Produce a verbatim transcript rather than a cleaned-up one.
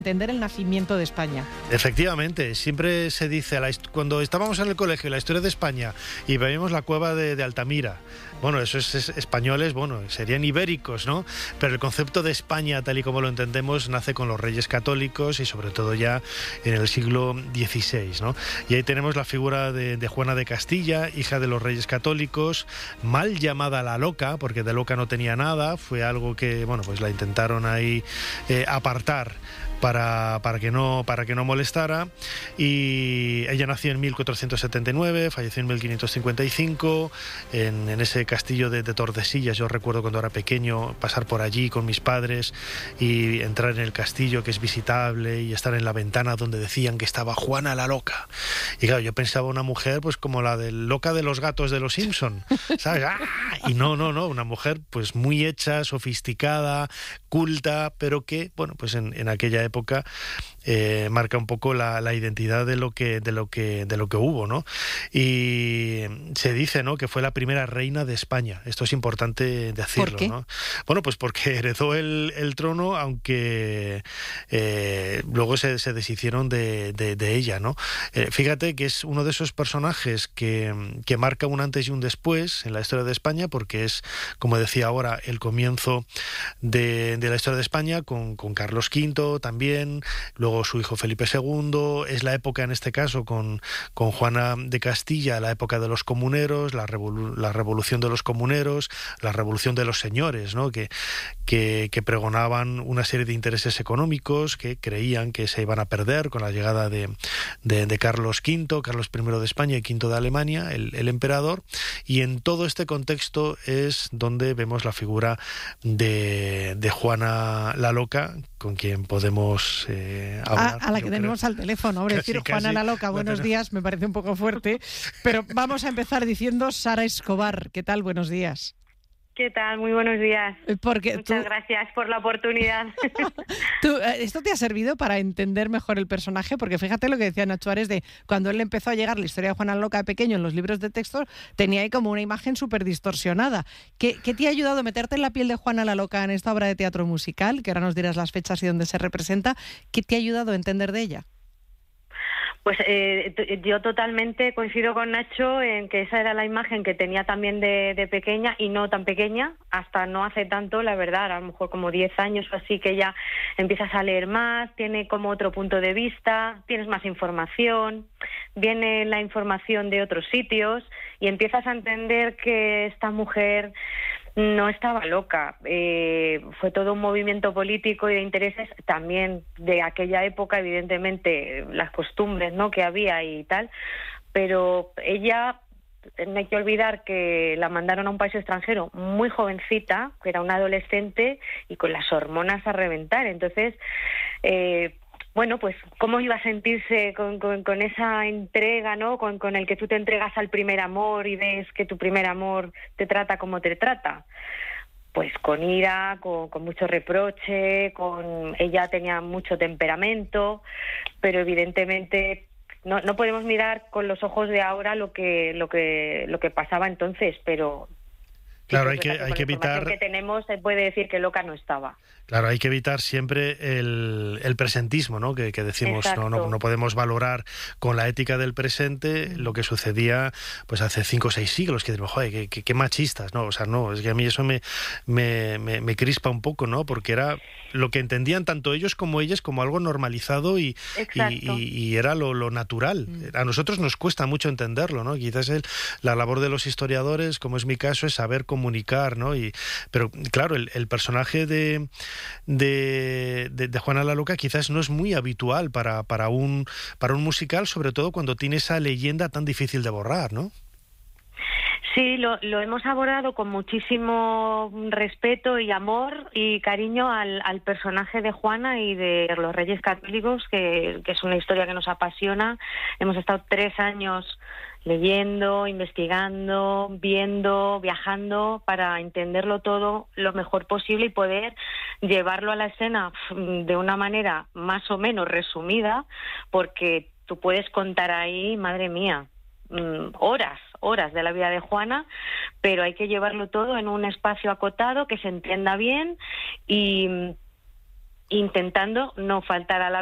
Entender el nacimiento de España. Efectivamente, siempre se dice, la, cuando estábamos en el colegio, la historia de España, y veíamos la cueva de, de Altamira, bueno, eso es, es españoles, bueno, serían ibéricos, ¿no? Pero el concepto de España, tal y como lo entendemos, nace con los reyes católicos y sobre todo ya en el siglo dieciséis, ¿no? Y ahí tenemos la figura de, de Juana de Castilla, hija de los reyes católicos, mal llamada la loca, porque de loca no tenía nada, fue algo que, bueno, pues la intentaron ahí eh, apartar para, para, que no, para que no molestara, y ella nació en mil cuatrocientos setenta y nueve, falleció en mil quinientos cincuenta y cinco, en, en ese castillo de, de Tordesillas. Yo recuerdo cuando era pequeño pasar por allí con mis padres y entrar en el castillo, que es visitable, y estar en la ventana donde decían que estaba Juana la loca. Y claro, yo pensaba una mujer pues como la del loca de los gatos de los Simpson, ¿sabes? ¡Ah! Y no, no, no, una mujer pues muy hecha, sofisticada, culta, pero que, bueno, pues en, en aquella época eh, marca un poco la, la identidad de lo que de lo que de lo que hubo, ¿no? Y se dice, ¿no?, que fue la primera reina de España. Esto es importante decirlo. ¿Por qué? ¿No? Bueno, pues porque heredó el, el trono, aunque eh, luego se, se deshicieron de, de, de ella, ¿no? Eh, fíjate que es uno de esos personajes que, que marca un antes y un después en la historia de España, porque es, como decía ahora, el comienzo de, de la historia de España con, con Carlos quinto también, luego su hijo Felipe segundo, es la época en este caso con, con Juana de Castilla, la época de los comuneros, la, revolu- la revolución de los comuneros, la revolución de los señores, ¿no?, que, que, que pregonaban una serie de intereses económicos que creían que se iban a perder con la llegada de, de, de Carlos quinto, Carlos primero de España y quinto de Alemania, el, el emperador, y en todo este contexto es donde vemos la figura de, de Juana la Loca, con quien podemos eh, hablar. A, a la que tenemos creo. al teléfono, hombre, Casi, decir casi, Juana la Loca, buenos pero... días, me parece un poco fuerte, pero vamos a empezar diciendo Sara Escobar. ¿Qué tal? Buenos días. ¿Qué tal? Muy buenos días. Porque Muchas tú... gracias por la oportunidad. ¿Tú, ¿Esto te ha servido para entender mejor el personaje? Porque fíjate lo que decía Nacho Ares de cuando él empezó a llegar la historia de Juana la Loca de pequeño en los libros de texto, tenía ahí como una imagen súper distorsionada. ¿Qué, ¿Qué te ha ayudado a meterte en la piel de Juana la Loca en esta obra de teatro musical? Que ahora nos dirás las fechas y dónde se representa. ¿Qué te ha ayudado a entender de ella? Pues eh, yo totalmente coincido con Nacho en que esa era la imagen que tenía también de, de pequeña, y no tan pequeña, hasta no hace tanto, la verdad, a lo mejor como diez años o así, que ya empiezas a leer más, tiene como otro punto de vista, tienes más información, viene la información de otros sitios y empiezas a entender que esta mujer no estaba loca, eh, fue todo un movimiento político y de intereses también de aquella época, evidentemente las costumbres, ¿no?, que había y tal, pero ella, no hay que olvidar que la mandaron a un país extranjero muy jovencita, que era una adolescente y con las hormonas a reventar, entonces eh, bueno, pues cómo iba a sentirse con, con, con esa entrega, ¿no?, con, con el que tú te entregas al primer amor y ves que tu primer amor te trata como te trata. Pues con ira, con, con mucho reproche, con ella tenía mucho temperamento, pero evidentemente no, no podemos mirar con los ojos de ahora lo que, lo que, lo que pasaba entonces, pero... Claro, sí, hay que, que hay que evitar... que tenemos se puede decir que loca no estaba. Claro, hay que evitar siempre el, el presentismo, ¿no?, que, que decimos, no, no, no podemos valorar con la ética del presente lo que sucedía pues hace cinco o seis siglos, que decimos, joder, qué, qué, qué machistas, ¿no? O sea, no, es que a mí eso me, me, me, me crispa un poco, ¿no?, porque era lo que entendían tanto ellos como ellas como algo normalizado y, y, y, y era lo, lo natural. A nosotros nos cuesta mucho entenderlo, ¿no? Quizás el, la labor de los historiadores, como es mi caso, es saber comunicar, ¿no? Y, pero claro, el, el personaje de, de, de, de Juana la Loca quizás no es muy habitual para, para, un, para un musical, sobre todo cuando tiene esa leyenda tan difícil de borrar, ¿no? Sí, lo, lo hemos abordado con muchísimo respeto y amor y cariño al, al personaje de Juana y de los Reyes Católicos, que, que es una historia que nos apasiona. Hemos estado tres años leyendo, investigando, viendo, viajando para entenderlo todo lo mejor posible y poder llevarlo a la escena de una manera más o menos resumida, porque tú puedes contar ahí, madre mía, horas, horas de la vida de Juana, pero hay que llevarlo todo en un espacio acotado que se entienda bien y, intentando no faltar a la